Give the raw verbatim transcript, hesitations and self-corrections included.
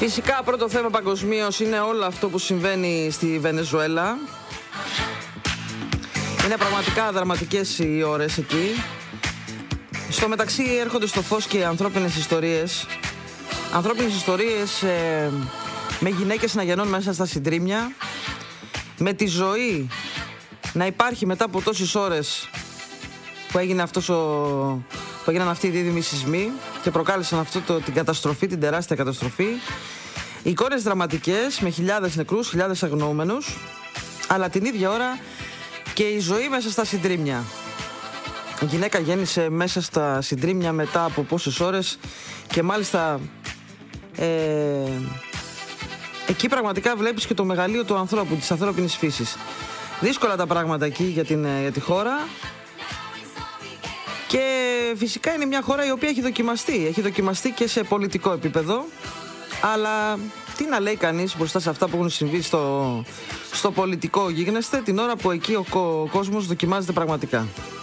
Φυσικά πρώτο θέμα παγκοσμίως είναι όλο αυτό που συμβαίνει στη Βενεζουέλα. Είναι πραγματικά δραματικές οι ώρες εκεί. Στο μεταξύ έρχονται στο φως και ανθρώπινες ιστορίες. Ανθρώπινες ιστορίες ε, με γυναίκες να γεννώνουν μέσα στα συντρίμμια, με τη ζωή να υπάρχει μετά από τόσες ώρες που, έγινε αυτός ο, που έγιναν αυτοί οι δίδυμοι σεισμοί και προκάλεσαν αυτό το, την καταστροφή, την τεράστια καταστροφή. Εικόνες δραματικές με χιλιάδες νεκρούς, χιλιάδες αγνοούμενους, αλλά την ίδια ώρα και η ζωή μέσα στα συντρίμμια. Η γυναίκα γέννησε μέσα στα συντρίμμια μετά από πόσες ώρες και μάλιστα ε, εκεί πραγματικά βλέπεις και το μεγαλείο του ανθρώπου, της ανθρώπινης φύσης. Δύσκολα τα πράγματα εκεί για, την, για τη χώρα. Και φυσικά είναι μια χώρα η οποία έχει δοκιμαστεί. Έχει δοκιμαστεί και σε πολιτικό επίπεδο. Αλλά τι να λέει κανείς μπροστά σε αυτά που έχουν συμβεί στο, στο πολιτικό γίγνεσθε, την ώρα που εκεί ο, ο κόσμος δοκιμάζεται πραγματικά.